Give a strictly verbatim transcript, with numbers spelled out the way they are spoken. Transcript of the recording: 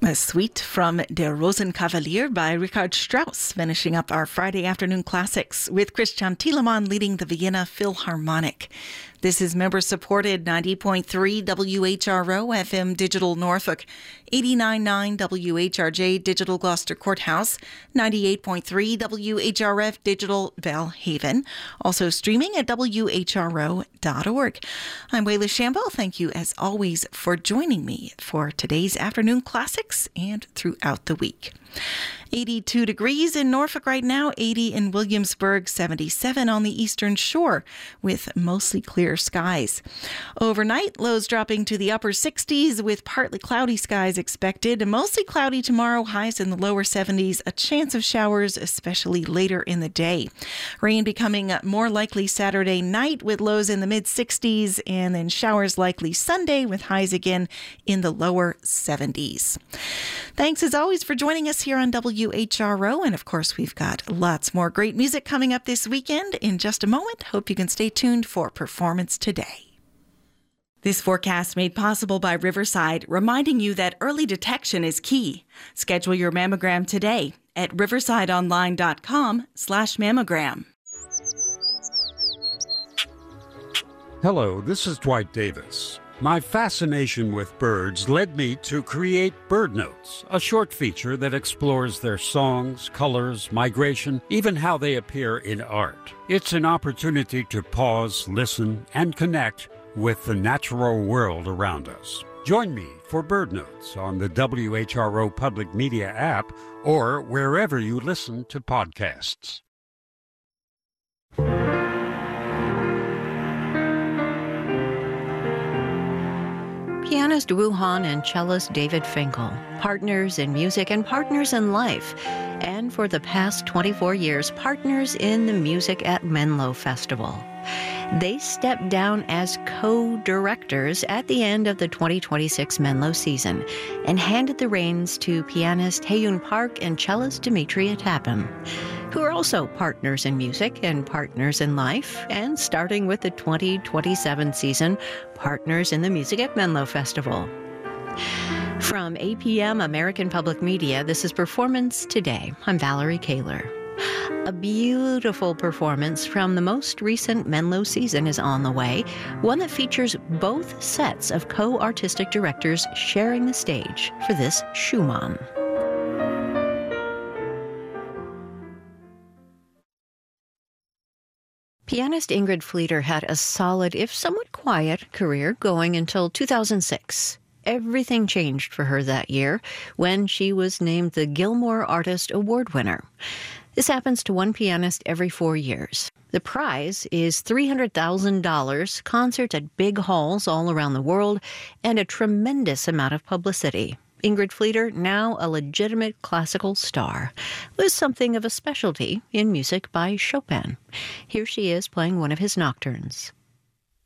A suite from Der Rosenkavalier by Richard Strauss, finishing up our Friday afternoon classics with Christian Thielemann leading the Vienna Philharmonic. This is member-supported ninety point three W H R O F M Digital Norfolk, eighty-nine point nine W H R J Digital Gloucester Courthouse, ninety-eight point three W H R F Digital Valhaven, also streaming at W H R O dot org. I'm Wayla Shambo. Thank you, as always, for joining me for today's afternoon classics and throughout the week. eighty-two degrees in Norfolk right now, eighty in Williamsburg, seventy-seven on the eastern shore with mostly clear skies. Overnight, lows dropping to the upper sixties with partly cloudy skies expected. Mostly cloudy tomorrow, highs in the lower seventies, a chance of showers, especially later in the day. Rain becoming more likely Saturday night with lows in the mid-sixties, and then showers likely Sunday with highs again in the lower seventies. Thanks as always for joining us here on W H R O, and of course we've got lots more great music coming up this weekend in just a moment. Hope you can stay tuned for Performance Today. This forecast made possible by Riverside, reminding you that early detection is key. Schedule your mammogram today at riversideonline.com slash mammogram. Hello, this is Dwight Davis. My fascination with birds led me to create Bird Notes, a short feature that explores their songs, colors, migration, even how they appear in art. It's an opportunity to pause, listen, and connect with the natural world around us. Join me for Bird Notes on the W H R O Public Media app or wherever you listen to podcasts. Pianist Wu Han and cellist David Finkel, partners in music and partners in life, and for the past twenty-four years, partners in the Music at Menlo Festival. They stepped down as co-directors at the end of the twenty twenty-six Menlo season and handed the reins to pianist Hae-Yoon Park and cellist Dimitri Atapim, who are also partners in music and partners in life, and starting with the twenty twenty-seven season, partners in the Music at Menlo Festival. From A P M American Public Media, this is Performance Today. I'm Valerie Kaler. A beautiful performance from the most recent Menlo season is on the way, one that features both sets of co-artistic directors sharing the stage for this Schumann. Pianist Ingrid Fleeter had a solid, if somewhat quiet, career going until two thousand six. Everything changed for her that year when she was named the Gilmore Artist Award winner. This happens to one pianist every four years. The prize is three hundred thousand dollars, concerts at big halls all around the world, and a tremendous amount of publicity. Ingrid Fleeter, now a legitimate classical star, was something of a specialty in music by Chopin. Here she is playing one of his nocturnes.